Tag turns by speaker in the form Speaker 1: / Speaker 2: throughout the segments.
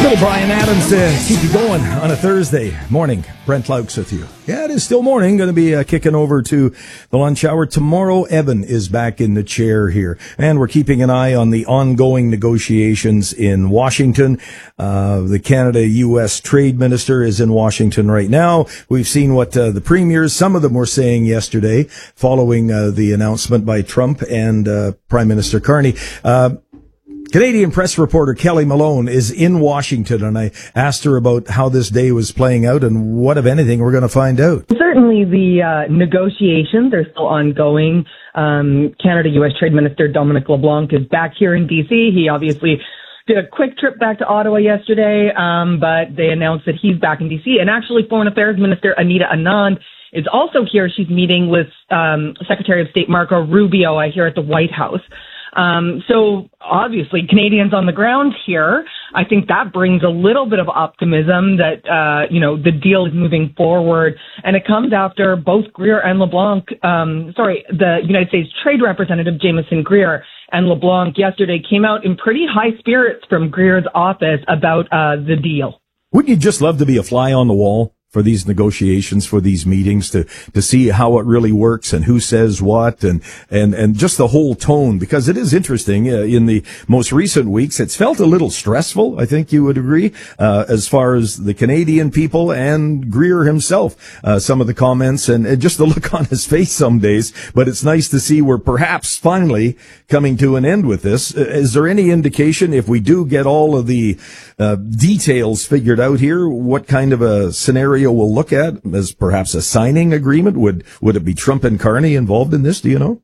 Speaker 1: Little Brian Adamson, keep you going on a Thursday morning. Brent Laux with you. Yeah, it is still morning. Going to be kicking over to the lunch hour. Tomorrow, Evan is back in the chair here. And we're keeping an eye on the ongoing negotiations in Washington. The Canada-U.S. trade minister is in Washington right now. We've seen what the premiers, some of them were saying yesterday, following the announcement by Trump and Prime Minister Carney. Canadian press reporter Kelly Malone is in Washington, and I asked her about how this day was playing out and what, if anything, we're going to find out.
Speaker 2: Certainly the negotiations are still ongoing. Canada-U.S. Trade Minister Dominic LeBlanc is back here in D.C. He obviously did a quick trip back to Ottawa yesterday, but they announced that he's back in D.C. And actually, Foreign Affairs Minister Anita Anand is also here. She's meeting with Secretary of State Marco Rubio here at the White House. So obviously Canadians on the ground here, I think that brings a little bit of optimism that, the deal is moving forward. And it comes after both Greer and LeBlanc, the United States Trade Representative Jameson Greer and LeBlanc yesterday came out in pretty high spirits from Greer's office about, the deal.
Speaker 1: Wouldn't you just love to be a fly on the wall for these negotiations, for these meetings, to see how it really works and who says what and just the whole tone? Because it is interesting. In the most recent weeks, it's felt a little stressful, I think you would agree, as far as the Canadian people and Greer himself, some of the comments and just the look on his face some days. But it's nice to see we're perhaps finally coming to an end with this. Is there any indication, if we do get all of the details figured out here, what kind of a scenario we'll look at as perhaps a signing agreement? Would it be Trump and Carney involved in this? Do you know?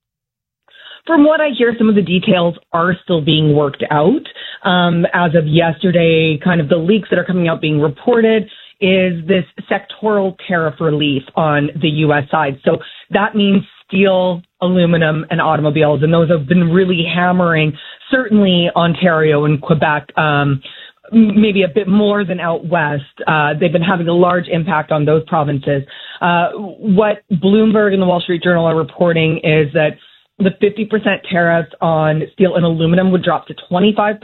Speaker 2: From what I hear, some of the details are still being worked out. As of yesterday, kind of the leaks that are coming out being reported is this sectoral tariff relief on the U.S. side. So that means steel, aluminum, and automobiles. And those have been really hammering, certainly Ontario and Quebec, maybe a bit more than out west. They've been having a large impact on those provinces. What Bloomberg and the Wall Street Journal are reporting is that the 50% tariffs on steel and aluminum would drop to 25%.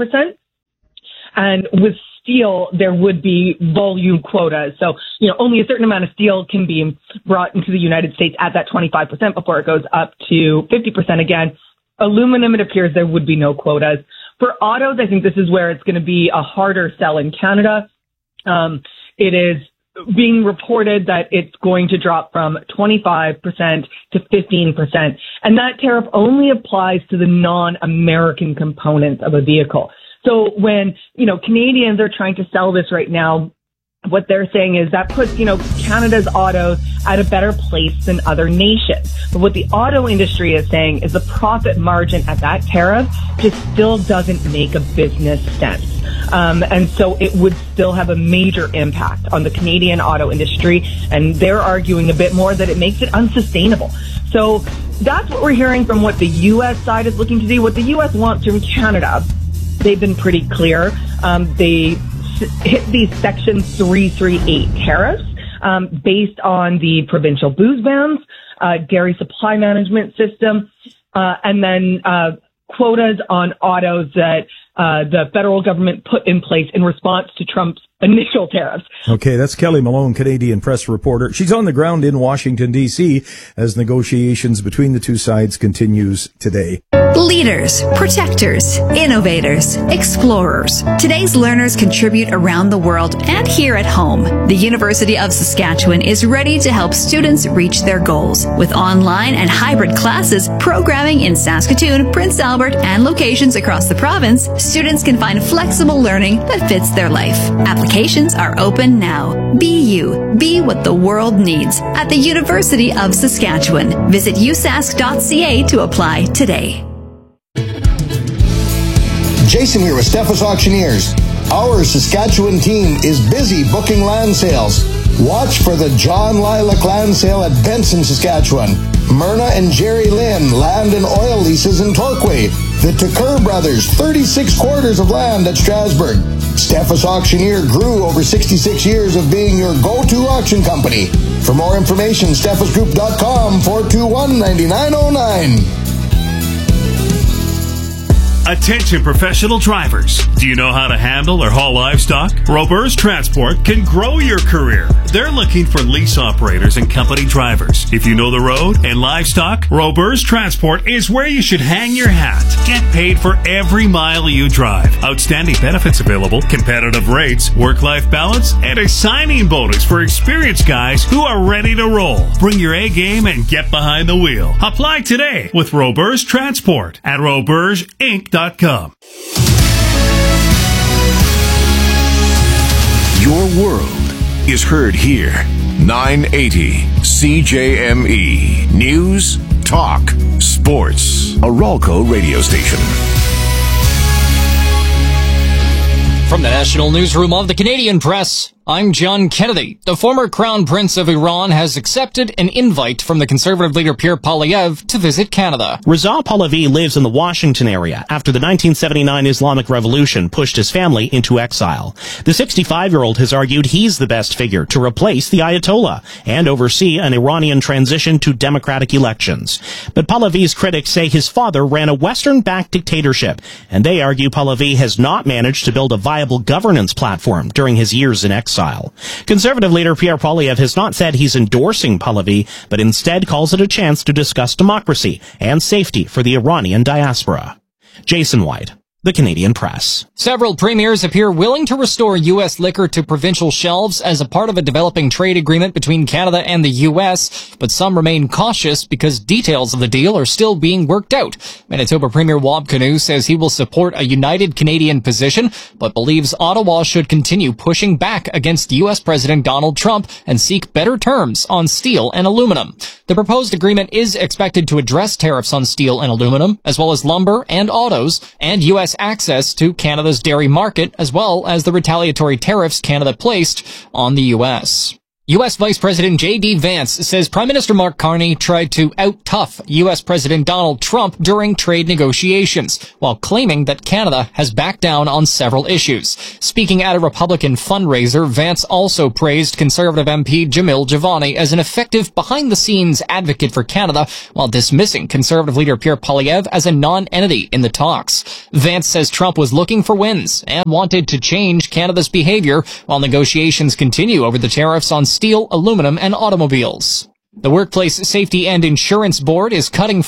Speaker 2: And with steel, there would be volume quotas. So, only a certain amount of steel can be brought into the United States at that 25% before it goes up to 50% again. Aluminum, it appears there would be no quotas. For autos, I think this is where it's going to be a harder sell in Canada. It is being reported that it's going to drop from 25% to 15%. And that tariff only applies to the non-American components of a vehicle. So when, Canadians are trying to sell this right now, what they're saying is that puts, Canada's autos at a better place than other nations. But what the auto industry is saying is the profit margin at that tariff just still doesn't make a business sense. And so it would still have a major impact on the Canadian auto industry. And they're arguing a bit more that it makes it unsustainable. So that's what we're hearing from what the U.S. side is looking to do. What the U.S. wants from Canada, they've been pretty clear. They hit these Section 338 tariffs based on the provincial booze bans, dairy supply management system, and then quotas on autos that the federal government put in place in response to Trump's initial tariffs.
Speaker 1: Okay, that's Kelly Malone, Canadian press reporter. She's on the ground in Washington, D.C. as negotiations between the two sides continues today.
Speaker 3: Leaders, protectors, innovators, explorers. Today's learners contribute around the world and here at home. The University of Saskatchewan is ready to help students reach their goals. With online and hybrid classes, programming in Saskatoon, Prince Albert, and locations across the province, students can find flexible learning that fits their life. Applications are open now. Be you. Be what the world needs at the University of Saskatchewan. Visit usask.ca to apply today.
Speaker 4: Jason here with Steffes Auctioneers. Our Saskatchewan team is busy booking land sales. Watch for the John Lilac Land Sale at Benson, Saskatchewan. Myrna and Jerry Lynn Land and Oil Leases in Torquay. The Tucker Brothers 36 quarters of land at Strasbourg. Steffes Auctioneer grew over 66 years of being your go-to auction company. For more information, steffesgroup.com 421-9909.
Speaker 5: Attention professional drivers. Do you know how to handle or haul livestock? Robers Transport can grow your career. They're looking for lease operators and company drivers. If you know the road and livestock, Robers Transport is where you should hang your hat. Get paid for every mile you drive. Outstanding benefits available, competitive rates, work-life balance, and a signing bonus for experienced guys who are ready to roll. Bring your A game and get behind the wheel. Apply today with Robers Transport at robersinc.com.
Speaker 6: Your world is heard here. 980 CJME. News, talk, sports. A Ralco radio station.
Speaker 7: From the National Newsroom of the Canadian Press, I'm John Kennedy. The former Crown Prince of Iran has accepted an invite from the Conservative leader Pierre Poilievre to visit Canada.
Speaker 8: Reza Pahlavi lives in the Washington area after the 1979 Islamic Revolution pushed his family into exile. The 65-year-old has argued he's the best figure to replace the Ayatollah and oversee an Iranian transition to democratic elections. But Pahlavi's critics say his father ran a Western-backed dictatorship, and they argue Pahlavi has not managed to build a viable governance platform during his years in exile. Conservative leader Pierre Poilievre has not said he's endorsing Pahlavi, but instead calls it a chance to discuss democracy and safety for the Iranian diaspora. Jason White, The Canadian Press.
Speaker 7: Several premiers appear willing to restore U.S. liquor to provincial shelves as a part of a developing trade agreement between Canada and the U.S., but some remain cautious because details of the deal are still being worked out. Manitoba Premier Wab Kinew says he will support a united Canadian position, but believes Ottawa should continue pushing back against U.S. President Donald Trump and seek better terms on steel and aluminum. The proposed agreement is expected to address tariffs on steel and aluminum, as well as lumber and autos, and U.S. access to Canada's dairy market, as well as the retaliatory tariffs Canada placed on the U.S. U.S. Vice President J.D. Vance says Prime Minister Mark Carney tried to out-tough U.S. President Donald Trump during trade negotiations, while claiming that Canada has backed down on several issues. Speaking at a Republican fundraiser, Vance also praised Conservative MP Jamil Jivani as an effective behind-the-scenes advocate for Canada, while dismissing Conservative leader Pierre Poilievre as a non-entity in the talks. Vance says Trump was looking for wins and wanted to change Canada's behavior while negotiations continue over the tariffs on steel, aluminum, and automobiles. The Workplace Safety and Insurance Board is cutting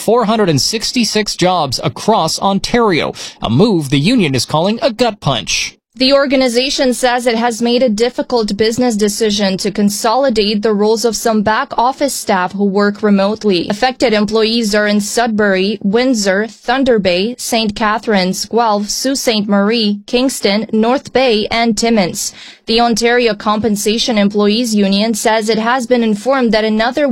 Speaker 7: 466 jobs across Ontario, a move the union is calling a gut punch.
Speaker 9: The organization says it has made a difficult business decision to consolidate the roles of some back-office staff who work remotely. Affected employees are in Sudbury, Windsor, Thunder Bay, St. Catharines, Guelph, Sault Ste. Marie, Kingston, North Bay, and Timmins. The Ontario Compensation Employees Union says it has been informed that another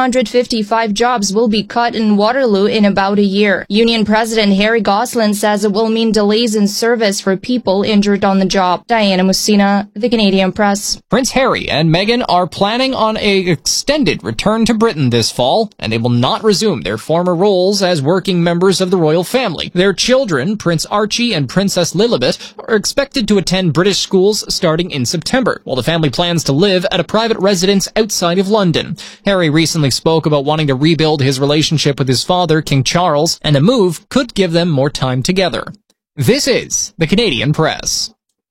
Speaker 9: 155 jobs will be cut in Waterloo in about a year. Union President Harry Gosselin says it will mean delays in service for people injured on the job. Diana Musina, The Canadian Press.
Speaker 7: Prince Harry and Meghan are planning on an extended return to Britain this fall, and they will not resume their former roles as working members of the royal family. Their children, Prince Archie and Princess Lilibet, are expected to attend British schools starting in September, while the family plans to live at a private residence outside of London. Harry recently spoke about wanting to rebuild his relationship with his father, King Charles, and a move could give them more time together. This is The Canadian Press.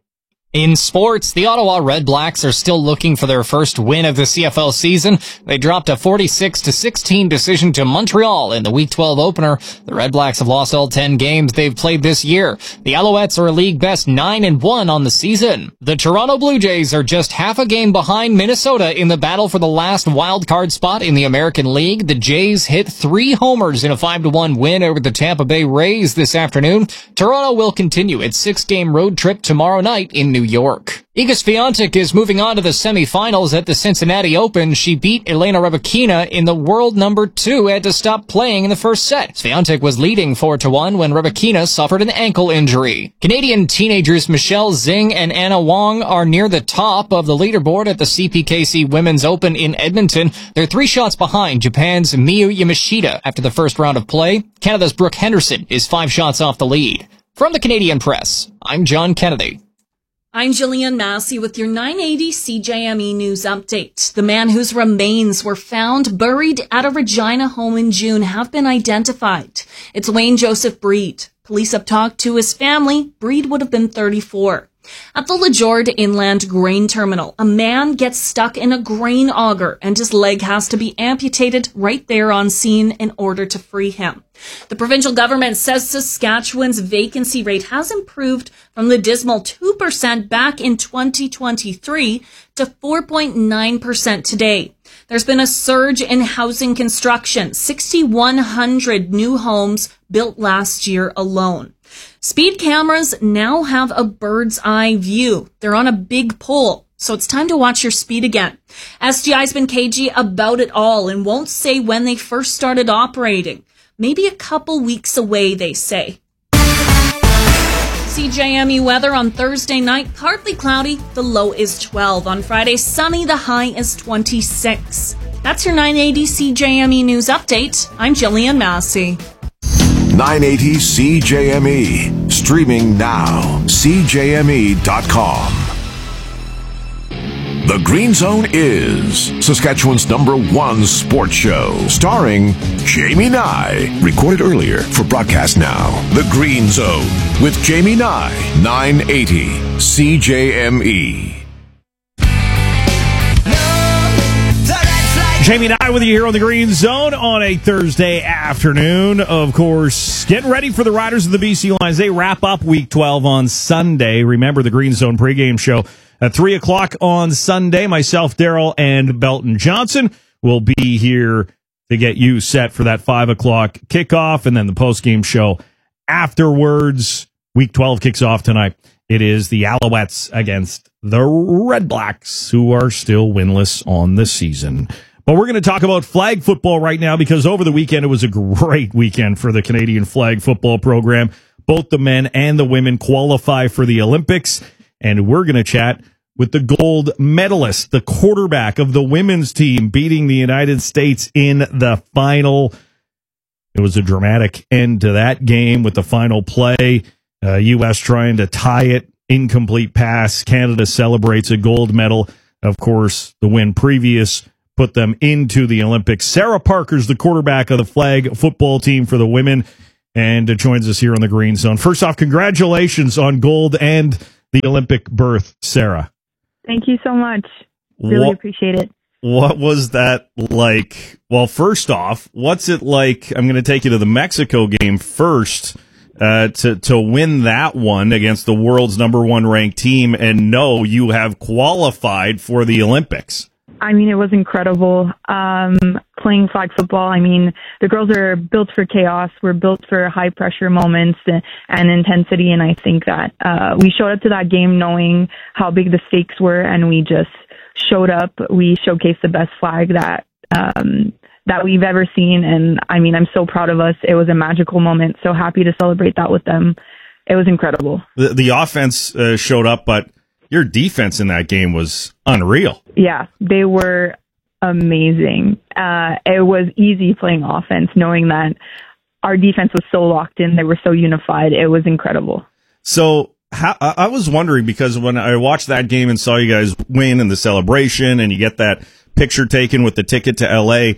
Speaker 7: In sports, the Ottawa Red Blacks are still looking for their first win of the CFL season. They dropped a 46-16 decision to Montreal in the Week 12 opener. The Red Blacks have lost all 10 games they've played this year. The Alouettes are a league best 9-1 on the season. The Toronto Blue Jays are just half a game behind Minnesota in the battle for the last wild card spot in the American League. The Jays hit 3 homers in a 5-1 win over the Tampa Bay Rays this afternoon. Toronto will continue its 6-game road trip tomorrow night in New York. Iga Swiatek is moving on to the semifinals at the Cincinnati Open. She beat Elena Rybakina in the world number 2 had to stop playing in the first set. Swiatek was leading 4-1 when Rybakina suffered an ankle injury. Canadian teenagers Michelle Zing and Anna Wong are near the top of the leaderboard at the CPKC Women's Open in Edmonton. They're 3 shots behind Japan's Miyu Yamashita after the first round of play. Canada's Brooke Henderson is 5 shots off the lead. From the Canadian Press, I'm John Kennedy.
Speaker 10: I'm Jillian Massey with your 980 CJME News Update. The man whose remains were found buried at a Regina home in June have been identified. It's Wayne Joseph Breed. Police have talked to his family. Breed would have been 34. At the LeJord Inland Grain Terminal, a man gets stuck in a grain auger and his leg has to be amputated right there on scene in order to free him. The provincial government says Saskatchewan's vacancy rate has improved from the dismal 2% back in 2023 to 4.9% today. There's been a surge in housing construction, 6,100 new homes built last year alone. Speed cameras now have a bird's eye view. They're on a big pole, so it's time to watch your speed again. SGI's been cagey about it all and won't say when they first started operating. Maybe a couple weeks away, they say. CJME weather on Thursday night, partly cloudy, the low is 12. On Friday, sunny, the high is 26. That's your 980 CJME News Update. I'm Jillian Massey.
Speaker 6: 980 CJME. Streaming now. CJME.com. The Green Zone is Saskatchewan's #1 sports show, starring Jamie Nye. Recorded earlier for broadcast now. The Green Zone with Jamie Nye. 980 CJME.
Speaker 1: Jamie and I with you here on the Green Zone on a Thursday afternoon. Of course, getting ready for the Riders of the BC Lions. They wrap up Week 12 on Sunday. Remember the Green Zone pregame show at 3 o'clock on Sunday. Myself, Daryl, and Belton Johnson will be here to get you set for that 5 o'clock kickoff, and then the postgame show afterwards. Week 12 kicks off tonight. It is the Alouettes against the Red Blacks, who are still winless on the season. But we're going to talk about flag football right now because over the weekend, it was a great weekend for the Canadian flag football program. Both the men and the women qualify for the Olympics. And we're going to chat with the gold medalist, the quarterback of the women's team, beating the United States in the final. It was a dramatic end to that game with the final play. U.S. trying to tie it. Incomplete pass. Canada celebrates a gold medal. Of course, the win previous put them into the Olympics. Sarah Parker's the quarterback of the flag football team for the women and joins us here on the Green Zone. First off, congratulations on gold and the Olympic berth, Sarah.
Speaker 11: Thank you so much. Really appreciate it.
Speaker 1: What was that like? Well, first off, what's it like? I'm going to take you to the Mexico game first to win that one against the world's #1 ranked team and know you have qualified for the Olympics.
Speaker 11: I mean, it was incredible. Playing flag football, I mean, the girls are built for chaos. We're built for high pressure moments and intensity. And I think that we showed up to that game knowing how big the stakes were, and we just showed up. We showcased the best flag that we've ever seen. And I mean, I'm so proud of us. It was a magical moment. So happy to celebrate that with them. It was incredible.
Speaker 1: The offense showed up, but your defense in that game was unreal.
Speaker 11: Yeah, they were amazing. It was easy playing offense, knowing that our defense was so locked in. They were so unified. It was incredible.
Speaker 1: So I was wondering, because when I watched that game and saw you guys win and the celebration and you get that picture taken with the ticket to L.A.,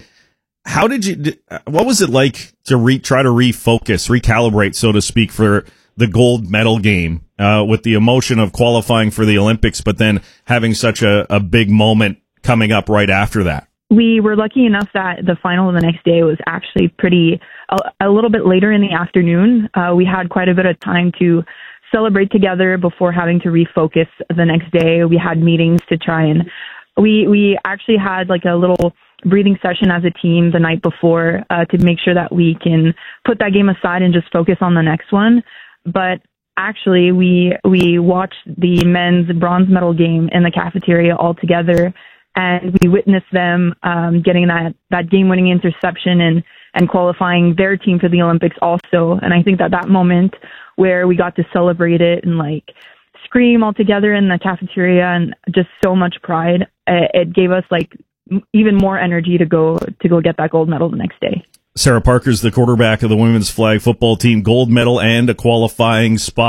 Speaker 1: what was it like to try to refocus, recalibrate, so to speak, for the gold medal game with the emotion of qualifying for the Olympics, but then having such a big moment coming up right after that?
Speaker 11: We were lucky enough that the final the next day was actually a little bit later in the afternoon. We had quite a bit of time to celebrate together before having to refocus the next day. We had meetings to try and we actually had like a little breathing session as a team the night before to make sure that we can put that game aside and just focus on the next one. But actually, we watched the men's bronze medal game in the cafeteria all together, and we witnessed them getting that game-winning interception and qualifying their team for the Olympics also. And I think that moment where we got to celebrate it and like scream all together in the cafeteria and just so much pride, it gave us like even more energy to go get that gold medal the next day.
Speaker 1: Sarah Parker's the quarterback of the women's flag football team, gold medal and a qualifying spot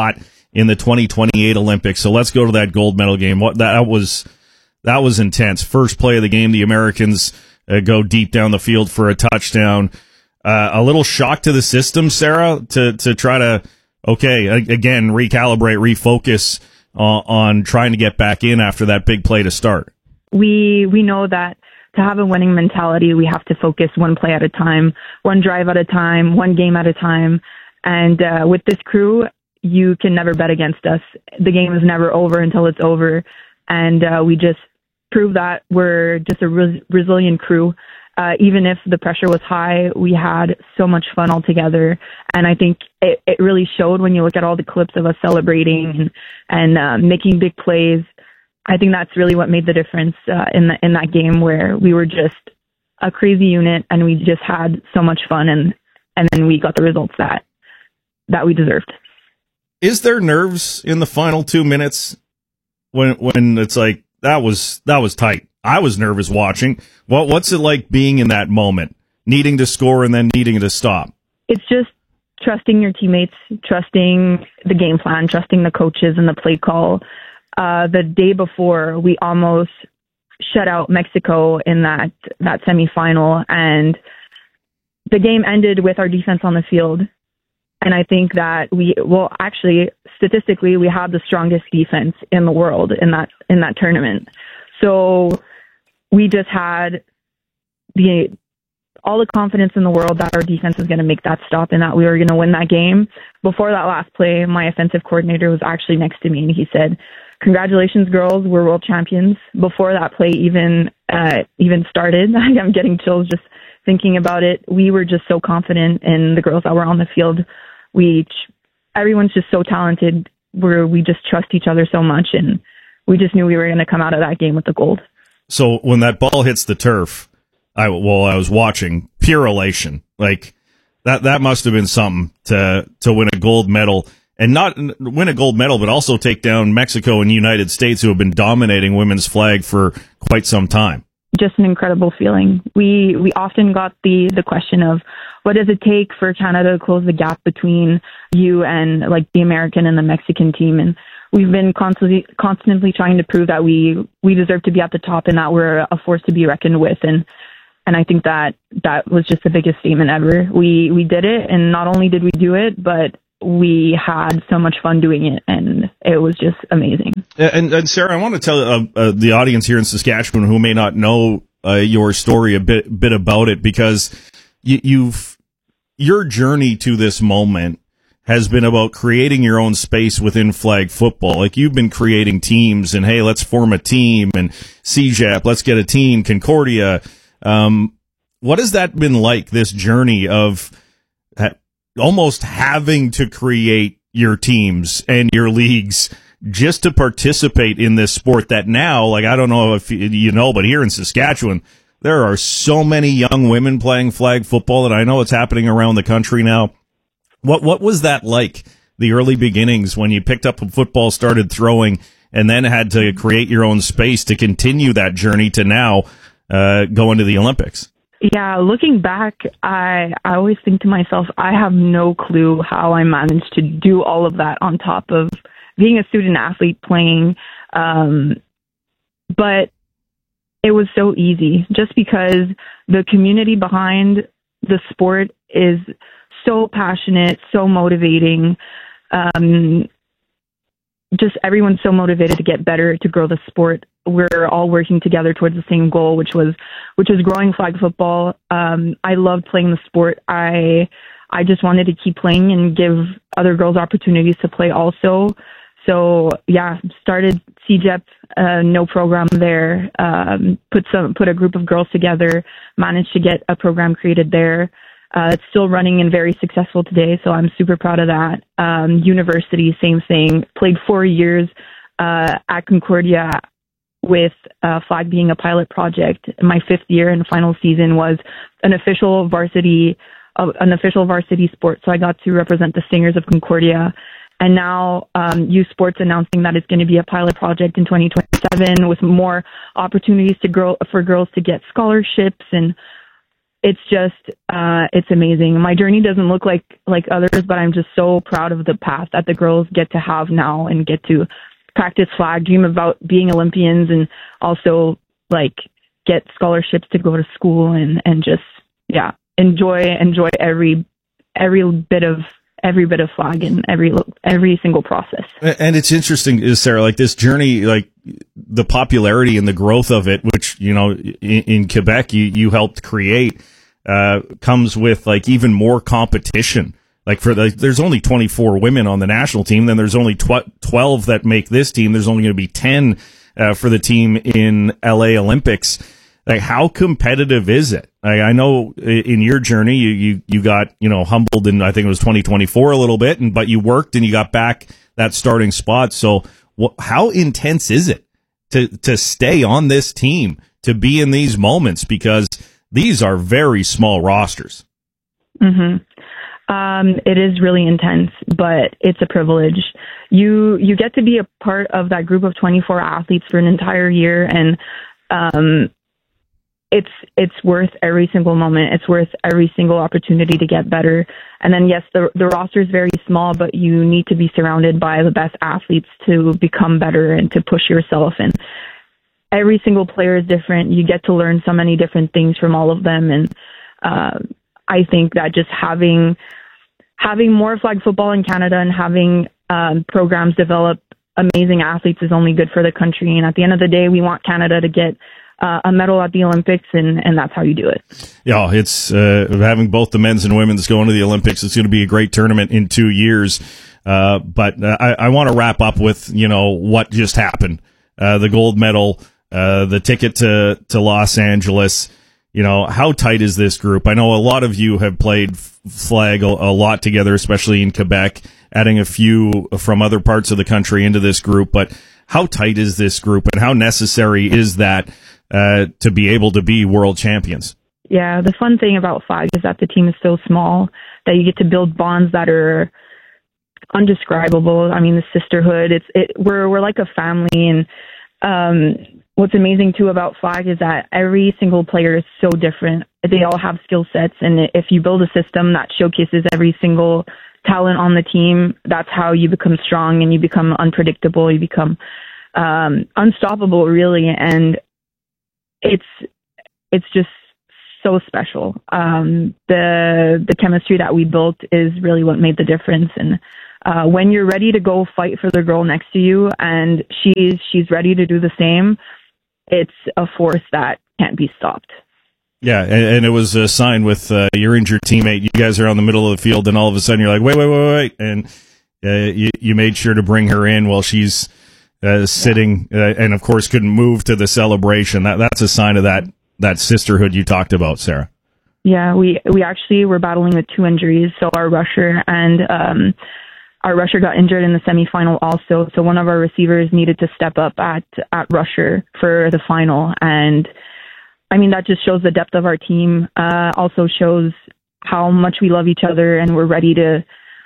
Speaker 12: in the 2028 Olympics. So let's go to that gold medal game. That was intense. First play of the game, the Americans go deep down the field for a touchdown. A little shock to the system, Sarah, to try to, again, recalibrate, refocus on trying to get back in after that big play to start.
Speaker 11: We know that to have a winning mentality, we have to focus one play at a time, one drive at a time, one game at a time. And with this crew, you can never bet against us. The game is never over until it's over. And we just prove that we're just a resilient crew. Even if the pressure was high, we had so much fun all together. And I think it really showed when you look at all the clips of us celebrating and making big plays. I think that's really what made the difference in that game, where we were just a crazy unit and we just had so much fun, and then we got the results that we deserved.
Speaker 12: Is there nerves in the final 2 minutes when it's like that was tight? I was nervous watching. What's it like being in that moment, needing to score and then needing to stop?
Speaker 11: It's just trusting your teammates, trusting the game plan, trusting the coaches and the play call. The day before, we almost shut out Mexico in that semifinal, and the game ended with our defense on the field. And I think that statistically, we had the strongest defense in the world in that tournament. So we just had all the confidence in the world that our defense was going to make that stop and that we were going to win that game. Before that last play, my offensive coordinator was actually next to me, and he said, "Congratulations, girls, we're world champions." Before that play even started, I'm getting chills just thinking about it. We were just so confident in the girls that were on the field. Everyone's just so talented. We just trust each other so much, and we just knew we were going to come out of that game with the gold.
Speaker 12: So when that ball hits the turf, I was watching, pure elation. Like that must have been something to win a gold medal. And not win a gold medal, but also take down Mexico and the United States, who have been dominating women's flag for quite some time.
Speaker 11: Just an incredible feeling. We often got the question of, what does it take for Canada to close the gap between you and like the American and the Mexican team? And we've been constantly trying to prove that we deserve to be at the top and that we're a force to be reckoned with. And I think that was just the biggest statement ever. We did it, and not only did we do it, but we had so much fun doing it, and it was just amazing.
Speaker 12: And Sarah, I want to tell the audience here in Saskatchewan who may not know your story a bit about it, because your journey to this moment has been about creating your own space within flag football. Like, you've been creating teams, and hey, let's form a team, and CJAP, let's get a team, Concordia. What has that been like, this journey of almost having to create your teams and your leagues just to participate in this sport that now, like, I don't know if you know, but here in Saskatchewan, there are so many young women playing flag football that I know it's happening around the country now. What was that like, the early beginnings when you picked up a football, started throwing, and then had to create your own space to continue that journey to now going to the Olympics?
Speaker 11: Yeah, looking back, I always think to myself, I have no clue how I managed to do all of that on top of being a student athlete playing. But it was so easy, just because the community behind the sport is so passionate, so motivating. Just everyone's so motivated to get better, to grow the sport. We're all working together towards the same goal, which was growing flag football. I loved playing the sport. I just wanted to keep playing and give other girls opportunities to play also. So yeah, started CJEP, no program there. Put a group of girls together, managed to get a program created there. It's still running and very successful today, so I'm super proud of that. University, same thing. Played 4 years at Concordia with flag being a pilot project. My 5th year and final season was an official varsity sport, so I got to represent the Stingers of Concordia. And now U Sports announcing that it's going to be a pilot project in 2027 with more opportunities for girls to get scholarships, and it's just, it's amazing. My journey doesn't look like others, but I'm just so proud of the path that the girls get to have now and get to practice flag, dream about being Olympians, and also like get scholarships to go to school and just, yeah, enjoy every bit of flag and every single process.
Speaker 12: And it's interesting, Sarah, like this journey, like the popularity and the growth of it, which, you know, in Quebec, you helped create, comes with like even more competition. Like there's only 24 women on the national team. Then there's only 12 that make this team. There's only going to be 10, for the team in LA Olympics. Like, how competitive is it? I know in your journey, you got, you know, humbled in, I think it was 2024 a little bit, but you worked and you got back that starting spot. So how intense is it to stay on this team, to be in these moments? Because these are very small rosters.
Speaker 11: Mm-hmm. It is really intense, but it's a privilege. You get to be a part of that group of 24 athletes for an entire year, and it's worth every single moment. It's worth every single opportunity to get better. And then, yes, the roster is very small, but you need to be surrounded by the best athletes to become better and to push yourself. And every single player is different. You get to learn so many different things from all of them. And I think that just having more flag football in Canada and having programs develop amazing athletes is only good for the country. And at the end of the day, we want Canada to get a medal at the Olympics, and that's how you do it.
Speaker 12: Yeah, it's having both the men's and women's going to the Olympics. It's going to be a great tournament in 2 years. But I want to wrap up with, you know, what just happened. The gold medal, the ticket to Los Angeles. You know, how tight is this group? I know a lot of you have played flag a lot together, especially in Quebec, adding a few from other parts of the country into this group. But how tight is this group, and how necessary is that to be able to be world champions?
Speaker 11: Yeah, the fun thing about flag is that the team is so small that you get to build bonds that are undescribable. I mean, the sisterhood, we're like a family. And what's amazing too about flag is that every single player is so different. They all have skill sets, and if you build a system that showcases every single talent on the team, that's how you become strong and you become unpredictable. You become unstoppable, really. And it's just so special. The chemistry that we built is really what made the difference. And when you're ready to go fight for the girl next to you, and she's ready to do the same, it's a force that can't be stopped.
Speaker 12: Yeah, and it was a sign with your injured teammate. You guys are on the middle of the field, and all of a sudden you're like, wait, and you made sure to bring her in while she's sitting, and of course couldn't move to the celebration. That's a sign of that sisterhood you talked about, Sarah.
Speaker 11: Yeah, we actually were battling with 2 injuries. So our rusher got injured in the semifinal also. So one of our receivers needed to step up at rusher for the final. And I mean, that just shows the depth of our team. Also shows how much we love each other, and we're ready to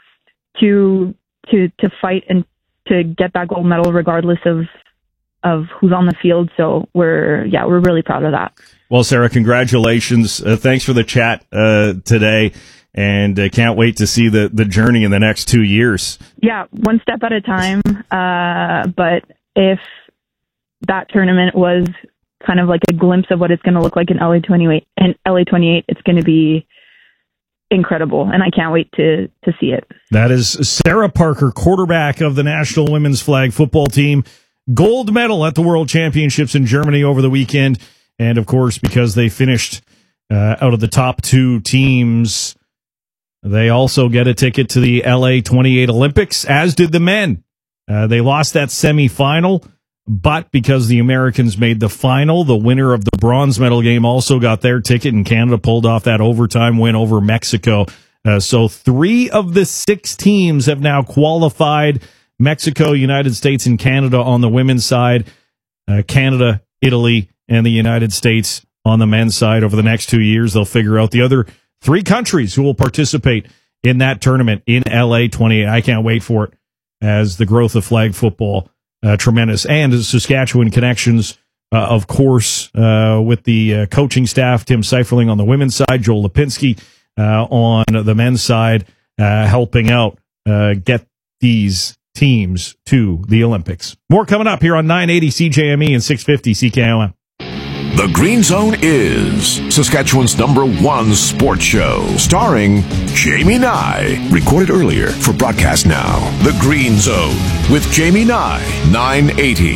Speaker 11: fight and to get that gold medal regardless of who's on the field. So we're really proud of that.
Speaker 12: Well, Sarah, congratulations. Thanks for the chat today, and can't wait to see the journey in the next 2 years. Yeah,
Speaker 11: one step at a time. But if that tournament was kind of like a glimpse of what it's going to look like in LA 28, it's going to be incredible, and I can't wait to see it.
Speaker 12: That is Sarah Parker, quarterback of the national women's flag football team. Gold medal at the World Championships in Germany over the weekend. And, of course, because they finished out of the top 2 teams, they also get a ticket to the LA 28 Olympics, as did the men. They lost that semifinal, but because the Americans made the final, the winner of the bronze medal game also got their ticket, and Canada pulled off that overtime win over Mexico. So 3 of the 6 teams have now qualified. Mexico, United States, and Canada on the women's side. Canada, Italy, and the United States on the men's side. Over the next 2 years, they'll figure out the other 3 countries who will participate in that tournament in LA 28. I can't wait for it, as the growth of flag football tremendous, and Saskatchewan connections of course, with the coaching staff, Tim Seiferling on the women's side, Joel Lipinski on the men's side, helping out get these teams to the Olympics. More coming up here on 980 CJME and 650 CKOM.
Speaker 6: The Green Zone is Saskatchewan's #1 sports show, starring Jamie Nye. Recorded earlier for broadcast now. The Green Zone with Jamie Nye, 980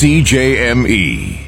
Speaker 6: CJME.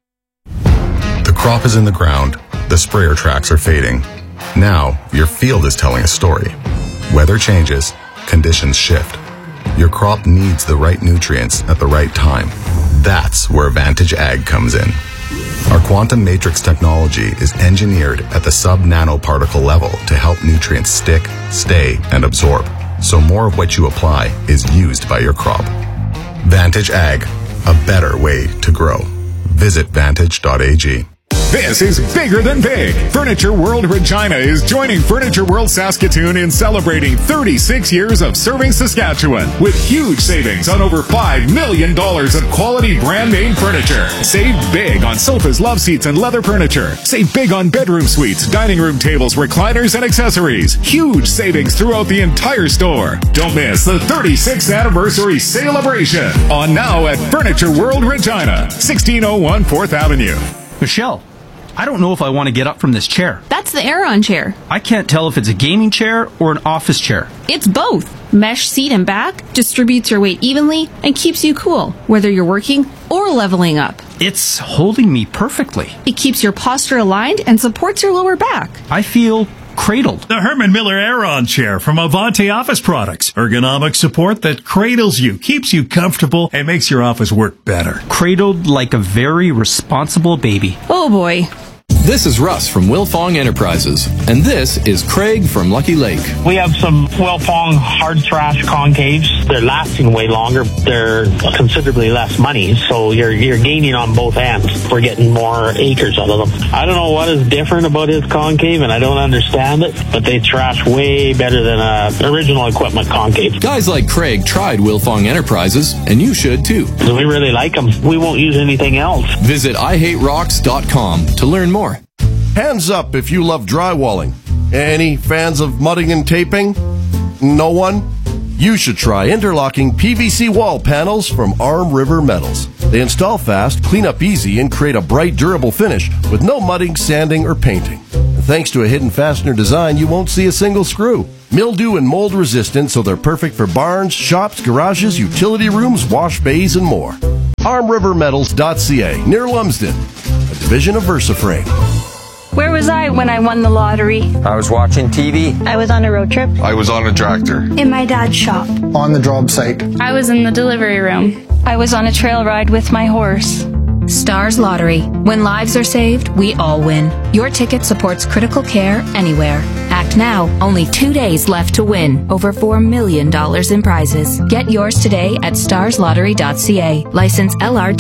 Speaker 13: The crop is in the ground. The sprayer tracks are fading. Now, your field is telling a story. Weather changes. Conditions shift. Your crop needs the right nutrients at the right time. That's where Vantage Ag comes in. Our quantum matrix technology is engineered at the sub-nanoparticle level to help nutrients stick, stay, and absorb, so more of what you apply is used by your crop. Vantage Ag, a better way to grow. Visit vantage.ag.
Speaker 14: This is bigger than big. Furniture World Regina is joining Furniture World Saskatoon in celebrating 36 years of serving Saskatchewan with huge savings on over $5 million of quality brand name furniture. Save big on sofas, love seats, and leather furniture. Save big on bedroom suites, dining room tables, recliners, and accessories. Huge savings throughout the entire store. Don't miss the 36th anniversary celebration on now at Furniture World Regina, 1601 4th Avenue.
Speaker 15: Michelle, I don't know if I want to get up from this chair.
Speaker 16: That's the Aeron chair.
Speaker 15: I can't tell if it's a gaming chair or an office chair.
Speaker 16: It's both. Mesh seat and back distributes your weight evenly and keeps you cool, whether you're working or leveling up.
Speaker 15: It's holding me perfectly.
Speaker 16: It keeps your posture aligned and supports your lower back.
Speaker 15: I feel cradled.
Speaker 5: The Herman Miller Aeron chair from Avanti Office Products. Ergonomic support that cradles you, keeps you comfortable, and makes your office work better.
Speaker 15: Cradled like a very responsible baby.
Speaker 16: Oh boy.
Speaker 17: This is Russ from Wilfong Enterprises, and this is Craig from Lucky Lake.
Speaker 18: We have some Wilfong hard trash concaves. They're lasting way longer. They're considerably less money, so you're gaining on both ends. We're getting more acres out of them. I don't know what is different about his concave, and I don't understand it, but they trash way better than original equipment concave.
Speaker 17: Guys like Craig tried Wilfong Enterprises, and you should too.
Speaker 18: We really like them. We won't use anything else.
Speaker 17: Visit IHateRocks.com to learn more.
Speaker 19: Hands up if you love drywalling. Any fans of mudding and taping? No one? You should try interlocking PVC wall panels from Arm River Metals. They install fast, clean up easy, and create a bright, durable finish with no mudding, sanding, or painting. And thanks to a hidden fastener design, you won't see a single screw. Mildew and mold resistant, so they're perfect for barns, shops, garages, utility rooms, wash bays, and more. ArmRiverMetals.ca, near Lumsden, a division of VersaFrame.
Speaker 20: Where was I when I won the lottery?
Speaker 21: I was watching TV.
Speaker 20: I was on a road trip.
Speaker 21: I was on a tractor.
Speaker 20: In my dad's shop.
Speaker 22: On the job site.
Speaker 20: I was in the delivery room. I was on a trail ride with my horse.
Speaker 3: Stars Lottery. When lives are saved, we all win. Your ticket supports critical care anywhere. Act now. Only 2 days left to win. Over $4 million in prizes. Get yours today at starslottery.ca. License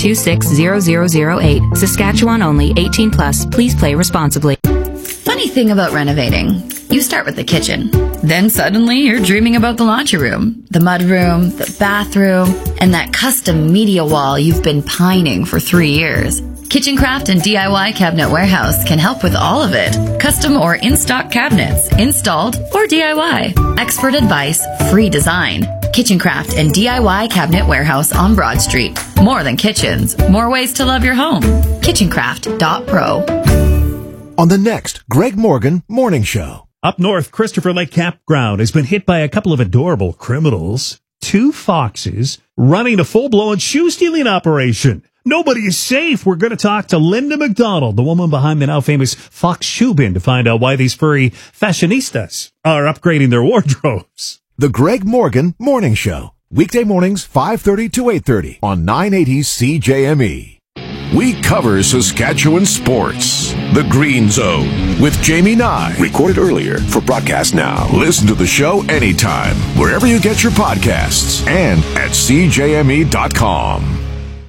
Speaker 3: LR260008. Saskatchewan only. 18 plus. Please play responsibly.
Speaker 23: Funny thing about renovating. You start with the kitchen. Then suddenly you're dreaming about the laundry room, the mudroom, the bathroom, and that custom media wall you've been pining for 3 years. Kitchencraft and DIY Cabinet Warehouse can help with all of it. Custom or in-stock cabinets, installed or DIY. Expert advice, free design. Kitchencraft and DIY Cabinet Warehouse on Broad Street. More than kitchens, more ways to love your home. Kitchencraft.pro.
Speaker 6: On the next Greg Morgan Morning Show.
Speaker 24: Up north, Christopher Lake Campground has been hit by a couple of adorable criminals. 2 foxes running a full-blown shoe-stealing operation. Nobody is safe. We're going to talk to Linda McDonald, the woman behind the now famous Fox Shoe Bin, to find out why these furry fashionistas are upgrading their wardrobes.
Speaker 6: The Greg Morgan Morning Show. Weekday mornings, 5:30 to 8:30 on 980 CJME. We cover Saskatchewan sports. The Green Zone with Jamie Nye. Recorded earlier for broadcast now. Listen to the show anytime, wherever you get your podcasts and at CJME.com.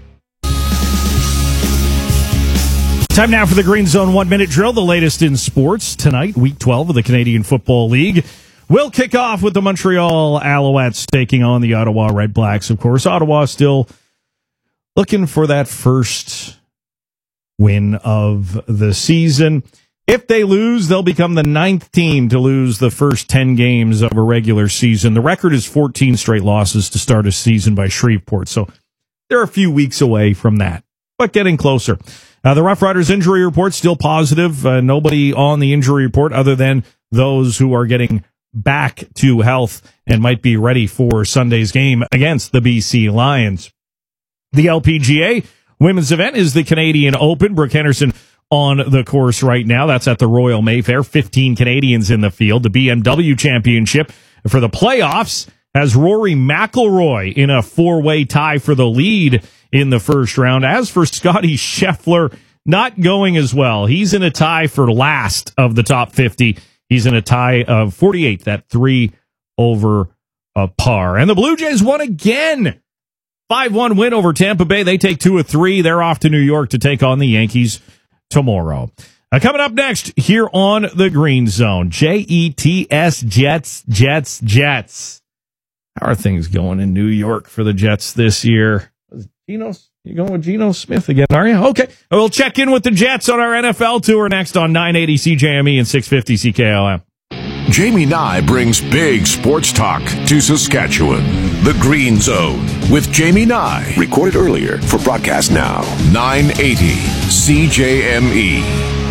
Speaker 12: Time now for the Green Zone 1-minute drill, the latest in sports. Tonight, Week 12 of the Canadian Football League. We'll kick off with the Montreal Alouettes taking on the Ottawa Redblacks. Of course, Ottawa still looking for that first win of the season. If they lose, they'll become the 9th team to lose the first 10 games of a regular season. The record is 14 straight losses to start a season by Shreveport, so they're a few weeks away from that, but getting closer. The Rough Riders injury report still positive. Nobody on the injury report other than those who are getting back to health and might be ready for Sunday's game against the BC Lions. The LPGA women's event is the Canadian Open. Brooke Henderson on the course right now. That's at the Royal Mayfair. 15 Canadians in the field. The BMW Championship for the playoffs has Rory McIlroy in a 4-way tie for the lead in the first round. As for Scotty Scheffler, not going as well. He's in a tie for last of the top 50. He's in a tie of 48th at 3 over par. And the Blue Jays won again. 5-1 win over Tampa Bay. They take 2 of 3. They're off to New York to take on the Yankees tomorrow. Coming up next here on the Green Zone, Jets, Jets. How are things going in New York for the Jets this year? You going with Geno Smith again, are you? Okay. We'll check in with the Jets on our NFL tour next on 980 CJME and 650 CKLM.
Speaker 6: Jamie Nye brings big sports talk to Saskatchewan. The Green Zone with Jamie Nye. Recorded earlier for broadcast now. 980 CJME.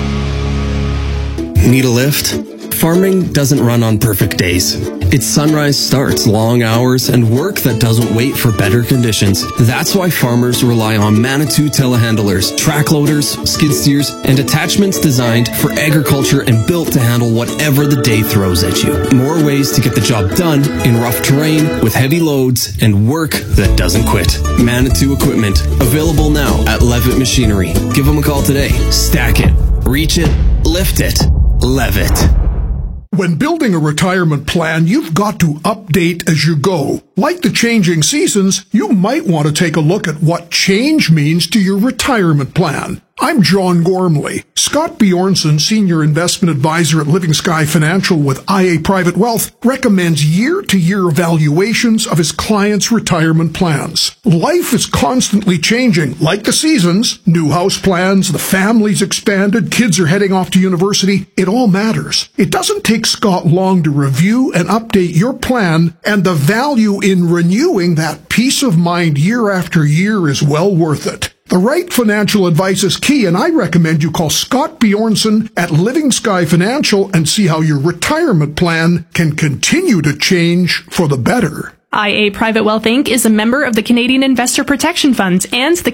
Speaker 2: Need a lift? Farming doesn't run on perfect days. Its sunrise starts, long hours, and work that doesn't wait for better conditions. That's why farmers rely on Manitou telehandlers, track loaders, skid steers, and attachments designed for agriculture and built to handle whatever the day throws at you. More ways to get the job done in rough terrain with heavy loads and work that doesn't quit. Manitou equipment, available now at Levitt Machinery. Give them a call today. Stack it, reach it, lift it, Levitt.
Speaker 4: When building a retirement plan, you've got to update as you go. Like the changing seasons, you might want to take a look at what change means to your retirement plan. I'm John Gormley. Scott Bjornson, Senior Investment Advisor at Living Sky Financial with IA Private Wealth, recommends year-to-year evaluations of his clients' retirement plans. Life is constantly changing, like the seasons. New house plans, the family's expanded, kids are heading off to university. It all matters. It doesn't take Scott long to review and update your plan, and the value in renewing that peace of mind year after year is well worth it. The right financial advice is key, and I recommend you call Scott Bjornson at Living Sky Financial and see how your retirement plan can continue to change for the better.
Speaker 8: IA Private Wealth Inc. is a member of the Canadian Investor Protection Fund and the